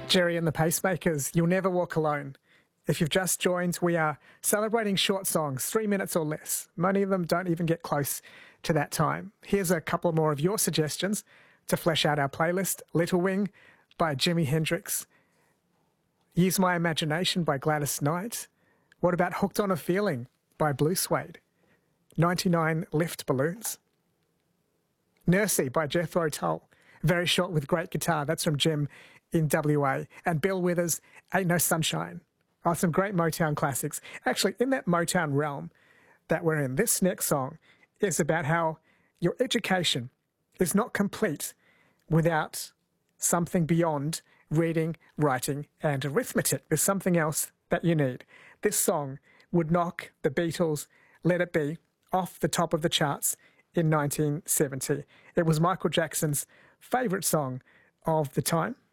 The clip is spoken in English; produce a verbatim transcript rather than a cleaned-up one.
Jerry and the Pacemakers, You'll Never Walk Alone. If you've just joined, we are celebrating short songs, three minutes or less. Many of them don't even get close to that time. Here's a couple more of your suggestions to flesh out our playlist. Little Wing by Jimi Hendrix. Use My Imagination by Gladys Knight. What about Hooked on a Feeling by Blue Suede? ninety-nine Lift Balloons. Nursey by Jethro Tull. Very short with great guitar. That's from Jim in W A. And Bill Withers, Ain't No Sunshine. Oh, some great Motown classics. Actually, in that Motown realm that we're in, this next song is about how your education is not complete without something beyond reading, writing, and arithmetic. There's something else that you need. This song would knock the Beatles' Let It Be off the top of the charts in nineteen seventy. It was Michael Jackson's favourite song of the time.